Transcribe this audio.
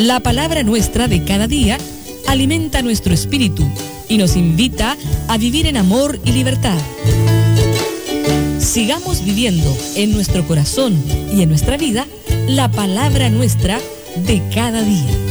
La palabra nuestra de cada día alimenta nuestro espíritu y nos invita a vivir en amor y libertad. Sigamos viviendo en nuestro corazón y en nuestra vida la palabra nuestra de cada día.